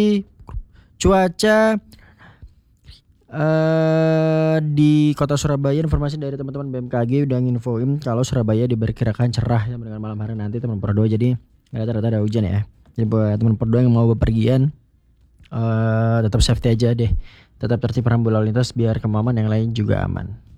Cuaca di kota Surabaya, informasi dari teman-teman BMKG udah nginfoin kalau Surabaya diperkirakan cerah sampai dengan malam hari nanti teman berdua, jadi nggak ternyata ada hujan ya. Jadi buat teman berdua yang mau bepergian tetap safety aja deh, tetap tertib rambu lalu lintas biar kemaman yang lain juga aman.